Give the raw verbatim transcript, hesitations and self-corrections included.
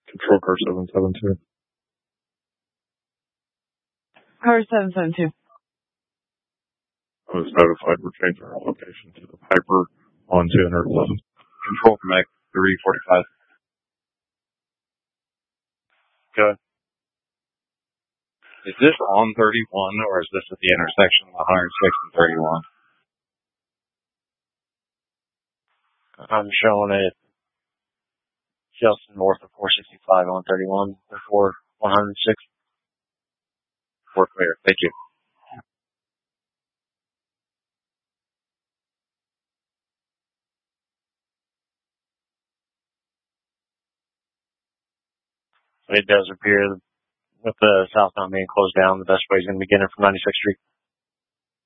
Control car seven seven two. Car seven seven two. I was notified we're changing our location to the Piper on two eleven. Control Mech three forty-five. Good. Is this on thirty-one or is this at the intersection of one oh six and thirty-one? I'm showing it just north of four sixty-five on thirty-one before one oh six. We're clear. Thank you. It does appear with the southbound being closed down, the best way is going to be getting it from ninety-sixth Street.